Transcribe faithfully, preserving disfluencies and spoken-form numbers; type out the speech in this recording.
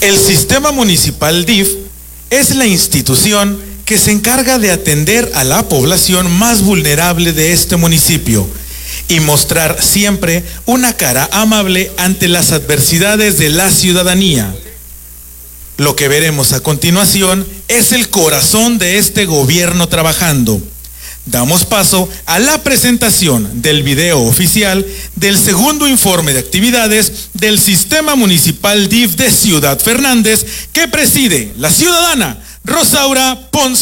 El Sistema Municipal D I F es la institución que se encarga de atender a la población más vulnerable de este municipio y mostrar siempre una cara amable ante las adversidades de la ciudadanía. Lo que veremos a continuación es el corazón de este gobierno trabajando. Damos paso a la presentación del video oficial del segundo informe de actividades del Sistema Municipal D I F de Ciudad Fernández que preside la ciudadana Rosaura Ponce.